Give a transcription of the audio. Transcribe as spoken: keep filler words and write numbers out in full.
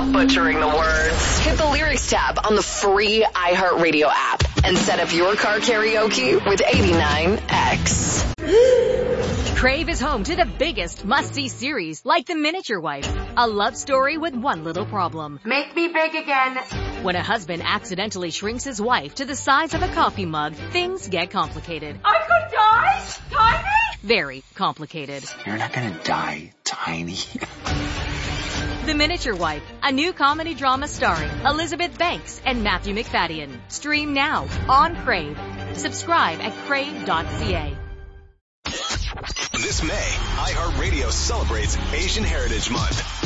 without butchering the words. Hit the lyrics tab on the free iHeartRadio app and set up your car karaoke with eighty-nine X. Crave is home to the biggest must-see series like The Miniature Wife, a love story with one little problem. Make me big again. When a husband accidentally shrinks his wife to the size of a coffee mug, things get complicated. I could die? Tiny? Very complicated. You're not gonna die, Tiny. The Miniature Wife, a new comedy drama starring Elizabeth Banks and Matthew McFadden. Stream now on Crave. Subscribe at crave dot c a. This May, iHeartRadio celebrates Asian Heritage Month.